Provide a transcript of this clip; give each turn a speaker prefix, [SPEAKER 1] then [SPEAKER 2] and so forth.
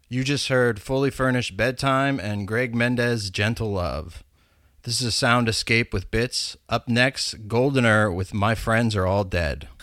[SPEAKER 1] You just heard Fully Furnished Bedtime and Greg Mendez Gentle Love. This is a Sound Escape with Bits. Up next, Goldener with My Friends Are All Dead.